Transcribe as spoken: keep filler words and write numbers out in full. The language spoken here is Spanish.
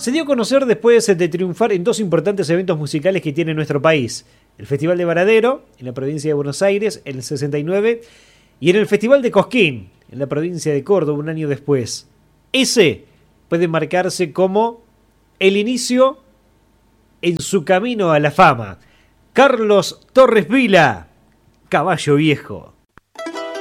Se dio a conocer después de triunfar en dos importantes eventos musicales que tiene nuestro país. El Festival de Varadero, en la provincia de Buenos Aires, en el sesenta y nueve, y en el Festival de Cosquín, en la provincia de Córdoba, un año después. Ese puede marcarse como el inicio en su camino a la fama. Carlos Torres Vila, Caballo Viejo.